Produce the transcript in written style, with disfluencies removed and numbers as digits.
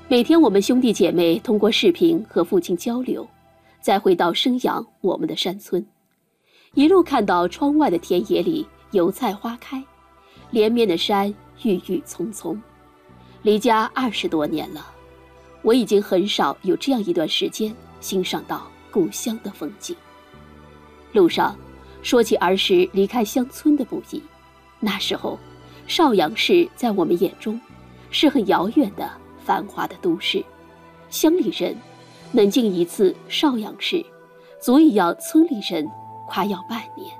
每天我们兄弟姐妹通过视频和父亲交流，再回到生养我们的山村，一路看到窗外的田野里油菜花开，连绵的山郁郁葱葱。离家20多年了，我已经很少有这样一段时间欣赏到故乡的风景。路上说起儿时离开乡村的不易，那时候邵阳市在我们眼中是很遥远的繁华的都市，乡里人能进一次邵阳市，足以让村里人夸耀半年。